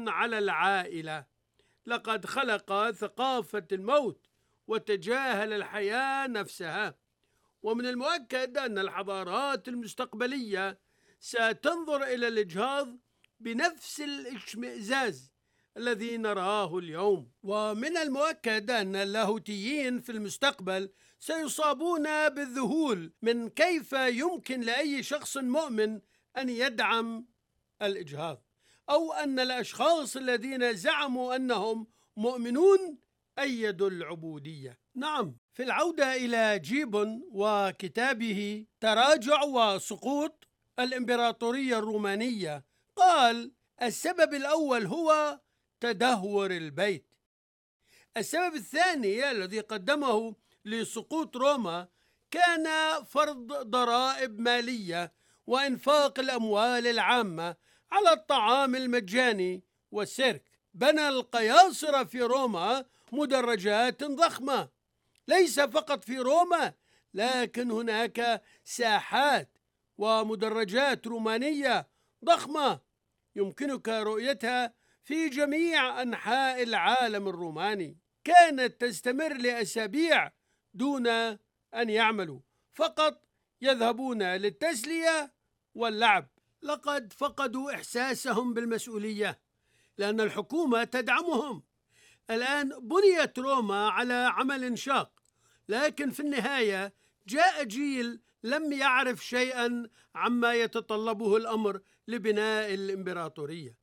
على العائلة. لقد خلق ثقافة الموت وتجاهل الحياة نفسها. ومن المؤكد أن الحضارات المستقبلية ستنظر إلى الإجهاض بنفس الاشمئزاز الذي نراه اليوم. ومن المؤكد أن اللاهوتيين في المستقبل سيصابون بالذهول من كيف يمكن لأي شخص مؤمن أن يدعم الإجهاض، أو أن الأشخاص الذين زعموا أنهم مؤمنون أيدوا العبودية. نعم، في العودة إلى جيبون وكتابه تراجع وسقوط الإمبراطورية الرومانية، قال: السبب الأول هو تدهور البيت. السبب الثاني الذي قدمه لسقوط روما كان فرض ضرائب مالية وإنفاق الأموال العامة على الطعام المجاني والسيرك. بنى القياصرة في روما مدرجات ضخمة، ليس فقط في روما، لكن هناك ساحات ومدرجات رومانية ضخمة يمكنك رؤيتها في جميع أنحاء العالم الروماني. كانت تستمر لأسابيع دون أن يعملوا، فقط يذهبون للتسلية واللعب. لقد فقدوا إحساسهم بالمسؤولية لأن الحكومة تدعمهم. الآن بنيت روما على عمل شاق، لكن في النهاية جاء جيل لم يعرف شيئا عما يتطلبه الأمر لبناء الإمبراطورية.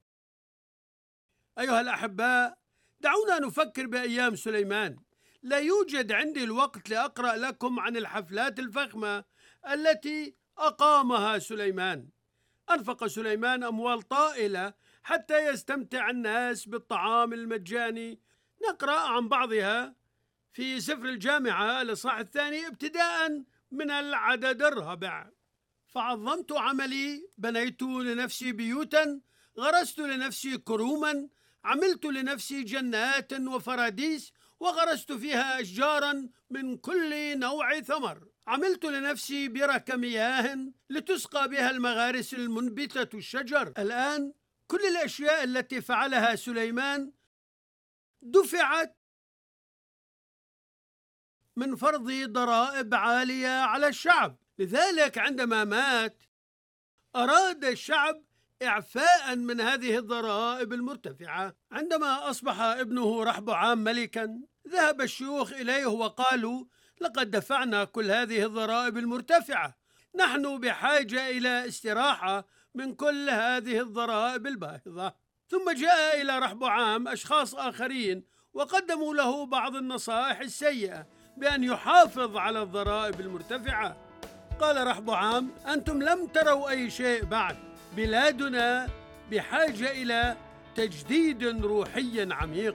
أيها الأحباء، دعونا نفكر بأيام سليمان. لا يوجد عندي الوقت لأقرأ لكم عن الحفلات الفخمة التي أقامها سليمان. أنفق سليمان أموال طائلة حتى يستمتع الناس بالطعام المجاني. نقرأ عن بعضها في سفر الجامعة الإصحاح 2 ابتداء من العدد 4. فعظمت عملي، بنيت لنفسي بيوتا، غرست لنفسي كروما، عملت لنفسي جنات وفراديس، وغرست فيها أشجارا من كل نوع ثمر. عملت لنفسي برك مياه لتسقى بها المغارس المنبتة الشجر. الآن كل الأشياء التي فعلها سليمان دفعت من فرض ضرائب عالية على الشعب. لذلك عندما مات أراد الشعب إعفاء من هذه الضرائب المرتفعة. عندما أصبح ابنه رحبعام ملكا، ذهب الشيوخ إليه وقالوا: لقد دفعنا كل هذه الضرائب المرتفعة، نحن بحاجة إلى استراحة من كل هذه الضرائب الباهظة. ثم جاء إلى رحبعام أشخاص آخرين وقدموا له بعض النصائح السيئة بأن يحافظ على الضرائب المرتفعة. قال رحبعام: أنتم لم تروا أي شيء بعد، بلادنا بحاجة إلى تجديد روحي عميق.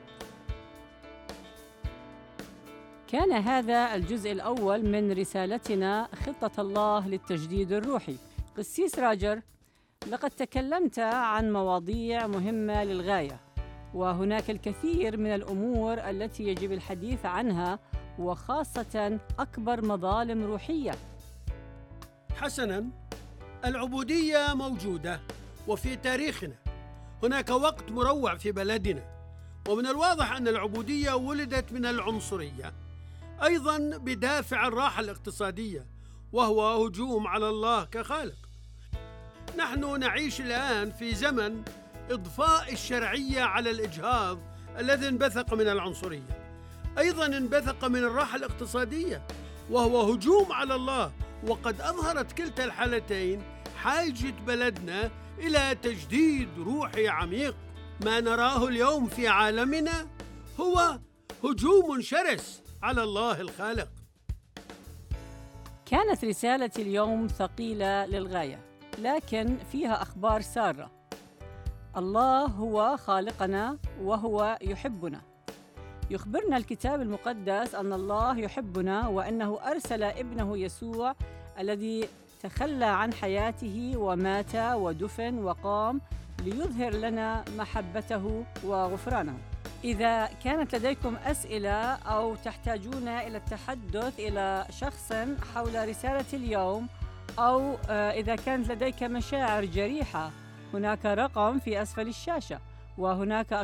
كان هذا الجزء الأول من رسالتنا خطة الله للتجديد الروحي. قسيس راجر، لقد تكلمت عن مواضيع مهمة للغاية، وهناك الكثير من الأمور التي يجب الحديث عنها، وخاصة أكبر مظالم روحية. حسناً، العبودية موجودة وفي تاريخنا. هناك وقت مروع في بلدنا، ومن الواضح أن العبودية ولدت من العنصرية، أيضاً بدافع الراحة الاقتصادية، وهو هجوم على الله كخالق. نحن نعيش الآن في زمن إضفاء الشرعية على الإجهاض الذي انبثق من العنصرية، أيضاً انبثق من الراحة الاقتصادية، وهو هجوم على الله. وقد أظهرت كلتا الحالتين حاجة بلدنا إلى تجديد روحي عميق. ما نراه اليوم في عالمنا هو هجوم شرس على الله الخالق. كانت رسالتي اليوم ثقيلة للغاية، لكن فيها أخبار سارة. الله هو خالقنا وهو يحبنا. يخبرنا الكتاب المقدس أن الله يحبنا، وأنه أرسل ابنه يسوع الذي تخلى عن حياته ومات ودفن وقام ليظهر لنا محبته وغفرانه. إذا كانت لديكم أسئلة أو تحتاجون إلى التحدث إلى شخص حول رسالة اليوم، أو إذا كانت لديك مشاعر جريحة، هناك رقم في أسفل الشاشة، وهناك